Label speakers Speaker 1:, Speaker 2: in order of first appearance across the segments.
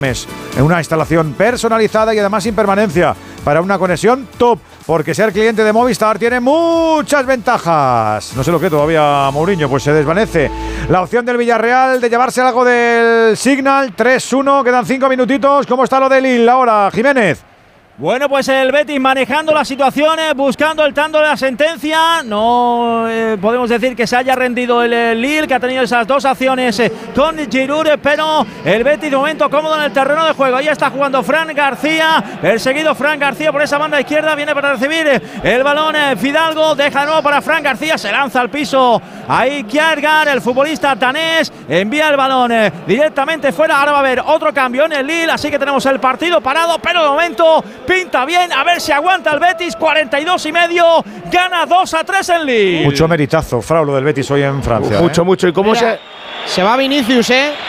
Speaker 1: En una instalación personalizada y además sin permanencia, para una conexión top, porque ser cliente de Movistar tiene muchas ventajas. No sé lo que todavía Mourinho, pues se desvanece. La opción del Villarreal de llevarse algo del Signal, 3-1, quedan 5 minutitos. ¿Cómo está lo del Lille ahora, Jiménez?
Speaker 2: Bueno, pues el Betis manejando las situaciones, buscando el tanto de la sentencia. No podemos decir que se haya rendido el Lille, que ha tenido esas dos acciones con Giroud, pero el Betis de momento cómodo en el terreno de juego. Ahí está jugando Fran García, perseguido Fran García por esa banda izquierda, viene para recibir el balón Fidalgo, deja de nuevo para Fran García, se lanza al piso ahí Kjærgaard, el futbolista danés, envía el balón directamente fuera. Ahora va a haber otro cambio en el Lille, así que tenemos el partido parado, pero de momento pinta bien, a ver si aguanta el Betis. 42,5, gana 2-3 en Lille.
Speaker 1: Mucho meritazo, Frau, lo del Betis hoy en Francia.
Speaker 3: Mucho. ¿Y cómo se va Vinicius,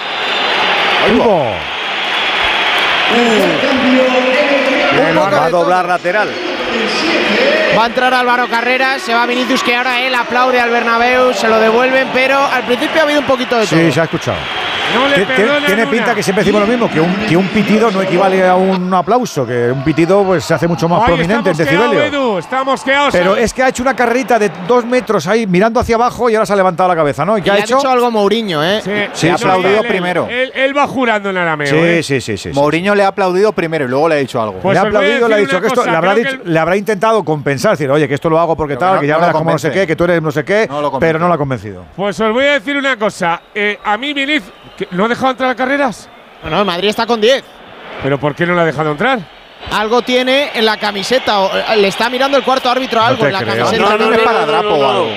Speaker 4: Va a doblar lateral.
Speaker 3: Va a entrar Álvaro Carreras, se va Vinicius, que ahora él aplaude al Bernabéu, se lo devuelven, pero al principio ha habido un poquito de todo.
Speaker 1: Sí, se ha escuchado.
Speaker 5: No le
Speaker 1: tiene pinta que siempre decimos lo mismo, que un pitido no equivale a un aplauso, que un pitido pues se hace mucho más prominente en decibelio.
Speaker 5: Estamos quedados.
Speaker 1: Pero es que ha hecho una carrerita de 2 metros ahí mirando hacia abajo y ahora se ha levantado la cabeza, ¿no? ¿Y qué ha hecho?
Speaker 3: Ha dicho algo Mourinho,
Speaker 4: Sí, ha aplaudido primero.
Speaker 5: Él va jurando en arameo.
Speaker 1: Sí.
Speaker 4: Mourinho le ha aplaudido primero y luego le ha dicho algo.
Speaker 5: Pues
Speaker 1: le ha aplaudido, le ha dicho que esto le habrá intentado compensar, decir, oye, que esto lo hago porque tal, que ya verás como no sé qué, que tú eres no sé qué, pero no lo ha convencido.
Speaker 5: Pues os voy a decir una cosa. A mí Vinicius, ¿no ha dejado entrar a Carreras?
Speaker 3: No, el Madrid está con 10.
Speaker 5: ¿Pero por qué no le ha dejado entrar?
Speaker 3: Algo tiene en la camiseta, o le está mirando el cuarto árbitro algo en la camiseta.
Speaker 4: No, para Drapo o algo.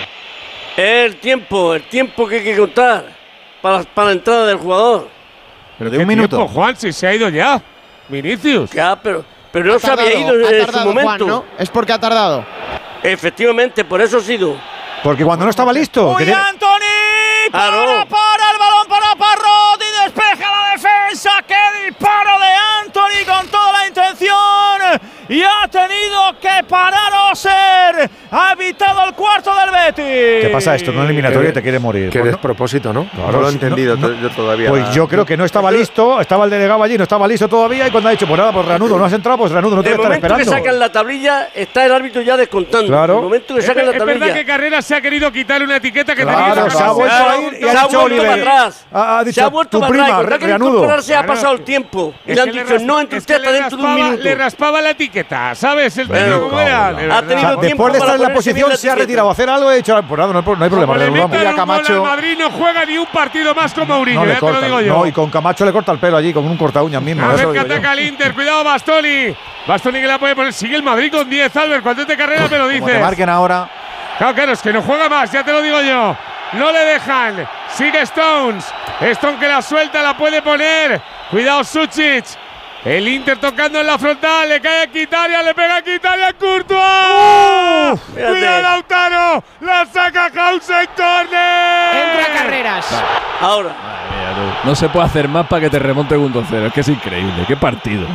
Speaker 6: El tiempo que hay que contar para la entrada del jugador.
Speaker 4: Pero de un minuto.
Speaker 5: Tiempo, Juan, si se ha ido ya. Vinicius.
Speaker 6: Ya, pero no se había ido en su momento.
Speaker 3: Juan, ¿no? Es porque ha tardado.
Speaker 6: Efectivamente, por eso ha sido.
Speaker 1: Porque cuando no estaba listo.
Speaker 2: ¡Uy, Antony! Para el balón para Parrot y despeja la defensa. ¡Qué disparo de Antony con toda la intención! Y ha tenido que parar Oser. Ha evitado el cuarto del Betis.
Speaker 1: ¿Qué pasa esto? No es eliminatorio y te quiere morir.
Speaker 3: Qué despropósito, ¿no?
Speaker 1: Claro,
Speaker 3: no lo he entendido yo todavía.
Speaker 1: Pues yo creo que no estaba listo. Estaba el delegado allí, no estaba listo todavía. Y cuando ha dicho, pues nada, pues reanudo, no has entrado, pues reanudo, no te voy a estar esperando.
Speaker 6: En el momento que sacan la tablilla, está el árbitro ya descontando.
Speaker 1: Claro.
Speaker 6: En el momento que sacan la tablilla.
Speaker 5: Es verdad que Carreras se ha querido quitar una etiqueta que
Speaker 1: claro,
Speaker 5: tenía que
Speaker 1: se ha vuelto a ir y ha dicho Oliver. Ha dicho,
Speaker 6: se ha vuelto
Speaker 1: tu
Speaker 6: para
Speaker 1: prima,
Speaker 6: atrás.
Speaker 1: reanudo.
Speaker 6: Se ha pasado el tiempo. Y le han dicho, no entre usted hasta dentro de un minuto.
Speaker 5: Le raspaba la etiqueta, ¿sabes? El
Speaker 6: bueno,
Speaker 5: cómo era.
Speaker 6: Ha tenido tiempo
Speaker 1: después de estar en la posición, se ha retirado a hacer algo y ha dicho, pues nada, no hay problema.
Speaker 5: Como le metan un gol
Speaker 1: Camacho.
Speaker 5: al Madrid, no juega ni un partido más con Mourinho, ya te lo digo yo.
Speaker 1: No, y con Camacho le corta el pelo allí, con un corta uñas mismo.
Speaker 5: A ver que ataca el Inter, cuidado Bastoni. Bastoni que la puede poner, sigue el Madrid con 10, Albert, cuando es de carrera me lo dices.
Speaker 4: Como te marquen ahora.
Speaker 5: Claro, es que no juega más, ya te lo digo yo. No le dejan, sigue Stones. Stone que la suelta, la puede poner. Cuidado Sucic. El Inter tocando en la frontal, le cae a Quitaria, le pega a Quitaria, Courtois. Cuidado Lautaro, la saca Hausen, corner.
Speaker 3: Entra Carreras.
Speaker 6: Ahora.
Speaker 7: No se puede hacer más para que te remonte 1-0, es que es increíble. Qué partido,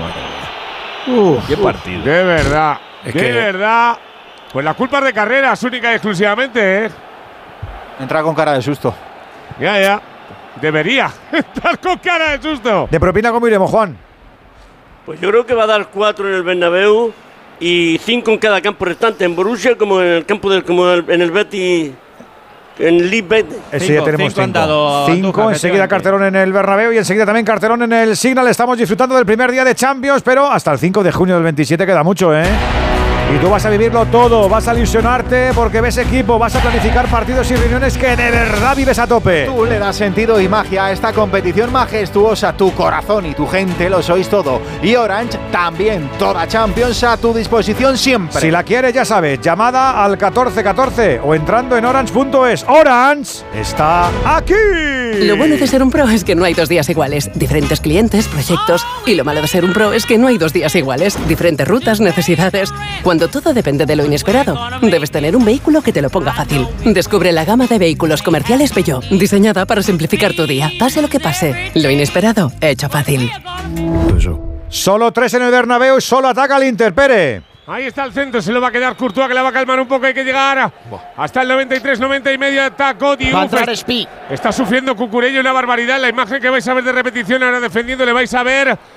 Speaker 7: madre. Qué partido.
Speaker 5: De verdad, de verdad. Pues la culpa es de Carreras, única y exclusivamente,
Speaker 4: Entra con cara de susto.
Speaker 5: Ya. Debería estar con cara de susto.
Speaker 1: ¿De propina cómo iremos, Juan?
Speaker 6: Pues yo creo que va a dar 4 en el Bernabéu y 5 en cada campo restante, en Borussia como en el campo en el Betis, en el Leeds Betis.
Speaker 1: Eso ya tenemos 5. 5, enseguida cartelón en el Bernabéu y enseguida también cartelón en el Signal. Estamos disfrutando del primer día de Champions, pero hasta el 5 de junio del 27 queda mucho, Y tú vas a vivirlo todo, vas a ilusionarte porque ves equipo, vas a planificar partidos y reuniones que de verdad vives a tope.
Speaker 4: Tú le das sentido y magia a esta competición majestuosa. Tu corazón y tu gente lo sois todo. Y Orange también, toda Champions a tu disposición siempre.
Speaker 1: Si la quieres, ya sabes, llamada al 1414 o entrando en orange.es. Orange está aquí.
Speaker 8: Lo bueno de ser un pro es que no hay 2 días iguales. Diferentes clientes, proyectos. Y lo malo de ser un pro es que no hay 2 días iguales. Diferentes rutas, necesidades. Cuando todo depende de lo inesperado, debes tener un vehículo que te lo ponga fácil. Descubre la gama de vehículos comerciales Peugeot, diseñada para simplificar tu día. Pase lo que pase, lo inesperado, hecho fácil.
Speaker 1: Solo 3 en el Bernabéu y solo ataca el Inter, Pere.
Speaker 5: Ahí está el centro, se lo va a quedar Courtois, que la va a calmar un poco, hay que llegar hasta el 93, 90 y medio, atacó Diouf. Está sufriendo Cucurella una barbaridad, la imagen que vais a ver de repetición ahora defendiendo, le vais a ver